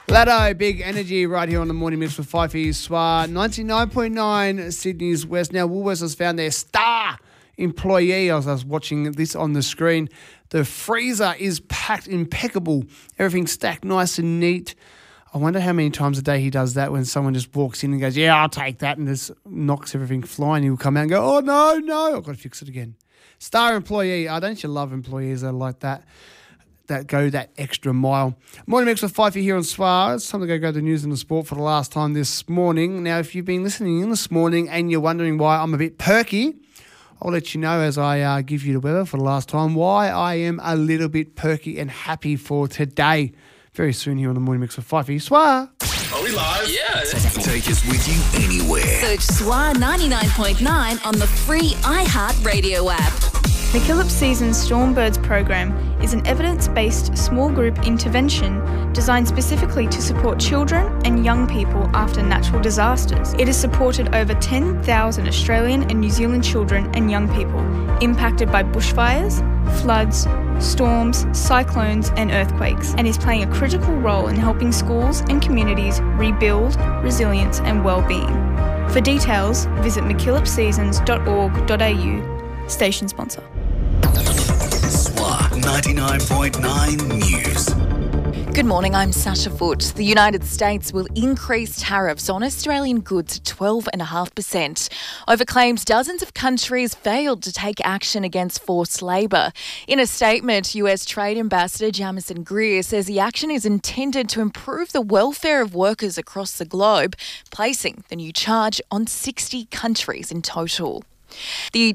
Laddo, Big Energy right here on the Morning Mix with Fifey Swar. 99.9 Sydney's West. Now, Woolworths has found their star employee. I was watching this on the screen. The freezer is packed impeccable. Everything's stacked nice and neat. I wonder how many times a day he does that when someone just walks in and goes, yeah, I'll take that, and just knocks everything flying. He'll come out and go, oh, no, I've got to fix it again. Star employee. Don't you love employees that are like that go that extra mile? Morning Mix with Fifey here on SWAR. It's time to go the news and the sport for the last time this morning. Now, if you've been listening in this morning and you're wondering why I'm a bit perky, I'll let you know as I give you the weather for the last time why I am a little bit perky and happy for today. Very soon here on the Morning Mix with Fifey. SWAR. Are we live? Yeah. Take us with you anywhere. Search SWAR 99.9 on the free iHeart Radio app. McKillop Seasons Stormbirds program is an evidence-based small group intervention designed specifically to support children and young people after natural disasters. It has supported over 10,000 Australian and New Zealand children and young people impacted by bushfires, floods, storms, cyclones and earthquakes, and is playing a critical role in helping schools and communities rebuild resilience and well-being. For details, visit mckillopseasons.org.au. Station sponsor. SWAR 99.9 News. Good morning, I'm Sasha Foote. The United States will increase tariffs on Australian goods to 12.5% over claims dozens of countries failed to take action against forced labour. In a statement, US Trade Ambassador Jamieson Greer says the action is intended to improve the welfare of workers across the globe, placing the new charge on 60 countries in total. The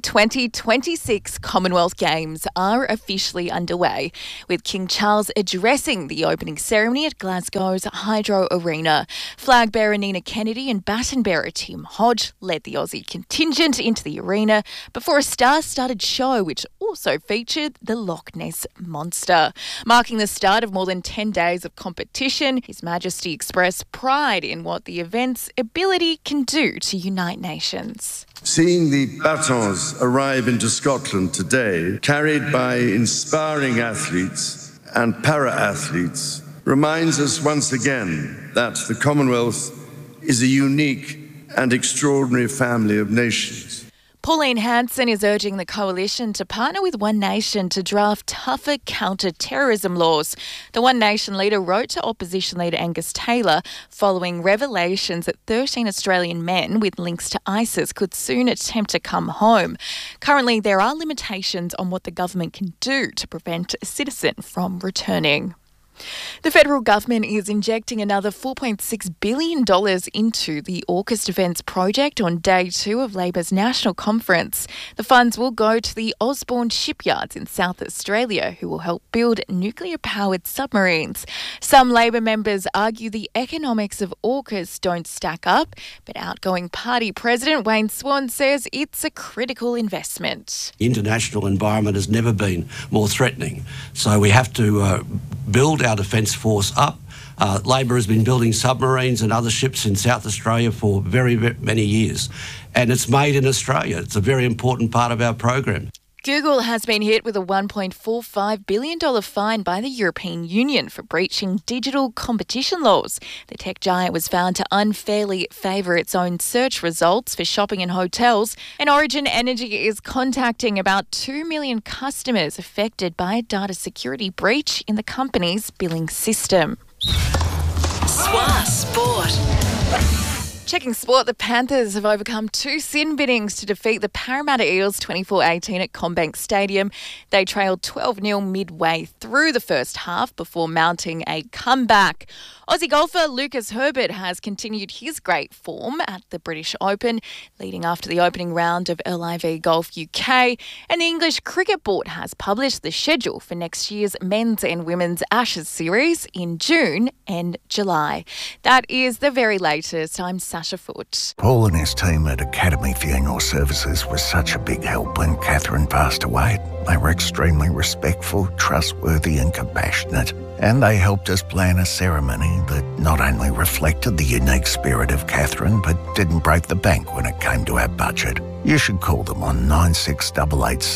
2026 Commonwealth Games are officially underway, with King Charles addressing the opening ceremony at Glasgow's Hydro Arena. Flag bearer Nina Kennedy and baton bearer Tim Hodge led the Aussie contingent into the arena before a star-studded show which also featured the Loch Ness Monster. Marking the start of more than 10 days of competition, His Majesty expressed pride in what the event's ability can do to unite nations. Seeing the batons arrive into Scotland today, carried by inspiring athletes and para-athletes, reminds us once again that the Commonwealth is a unique and extraordinary family of nations. Pauline Hanson is urging the coalition to partner with One Nation to draft tougher counter-terrorism laws. The One Nation leader wrote to opposition leader Angus Taylor following revelations that 13 Australian men with links to ISIS could soon attempt to come home. Currently, there are limitations on what the government can do to prevent a citizen from returning. The federal government is injecting another $4.6 billion into the AUKUS Defence project on day 2 of Labor's National Conference. The funds will go to the Osborne shipyards in South Australia, who will help build nuclear-powered submarines. Some Labor members argue the economics of AUKUS don't stack up, but outgoing party President Wayne Swan says it's a critical investment. The international environment has never been more threatening, so we have to build our defence force up. Labor has been building submarines and other ships in South Australia for very, very many years, and it's made in Australia. It's a very important part of our program. Google has been hit with a $1.45 billion fine by the European Union for breaching digital competition laws. The tech giant was found to unfairly favour its own search results for shopping and hotels, and Origin Energy is contacting about 2 million customers affected by a data security breach in the company's billing system. SWAR Sport. Checking sport, the Panthers have overcome 2 sin binnings to defeat the Parramatta Eels 24-18 at CommBank Stadium. They trailed 12-0 midway through the first half before mounting a comeback. Aussie golfer Lucas Herbert has continued his great form at the British Open, leading after the opening round of LIV Golf UK. And the English Cricket Board has published the schedule for next year's men's and women's Ashes series in June and July. That is the very latest. I'm Sasha Foote. Paul and his team at Academy Funeral Services was such a big help when Catherine passed away. They were extremely respectful, trustworthy and compassionate. And they helped us plan a ceremony that not only reflected the unique spirit of Catherine, but didn't break the bank when it came to our budget. You should call them on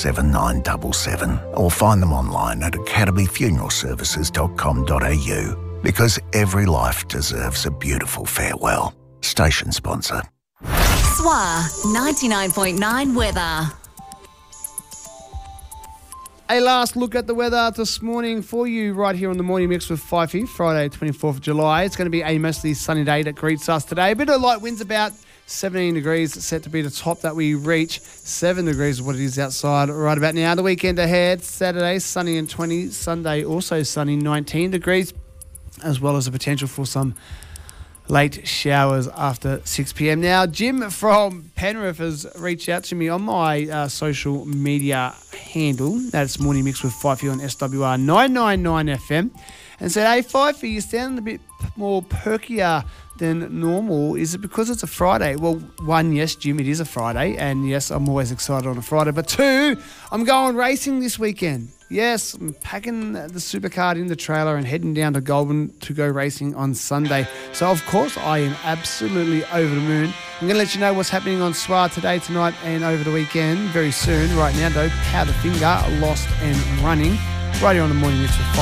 96887977 or find them online at academyfuneralservices.com.au. Because every life deserves a beautiful farewell. Station sponsor. SWA 99.9 weather. A last look at the weather this morning for you right here on the Morning Mix with Fifey, Friday 24th of July. It's going to be a mostly sunny day that greets us today. A bit of light winds about 17 degrees. It's set to be the top that we reach. 7 degrees is what it is outside right about now. The weekend ahead, Saturday, sunny and 20. Sunday, also sunny, 19 degrees, as well as the potential for some late showers after 6 p.m. Now, Jim from Penrith has reached out to me on my social media handle. That's Morning Mix with Fifey on SWR 999 FM. And said, hey, Fifey, you sound a bit more perkier than normal. Is it because it's a Friday? Well, one, yes, Jim, it is a Friday. And yes, I'm always excited on a Friday. But two, I'm going racing this weekend. Yes, I'm packing the supercar in the trailer and heading down to Goulburn to go racing on Sunday. So, of course, I am absolutely over the moon. I'm going to let you know what's happening on SWA today, tonight, and over the weekend very soon. Right now, though, Powder Finger, Lost and Running, right here on the Morning Mix with